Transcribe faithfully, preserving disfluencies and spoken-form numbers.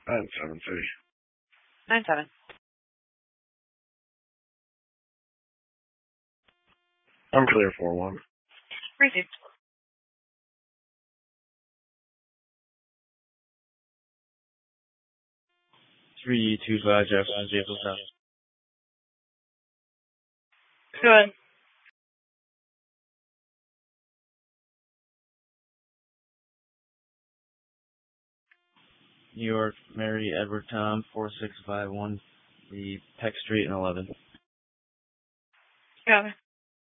Nine seven three. Nine seven. I'm clear for one. Received. Three two five Jefferson vehicle south. Go ahead. New York, Mary Edward Tom, four six five one, the Peck Street and eleven. Got it.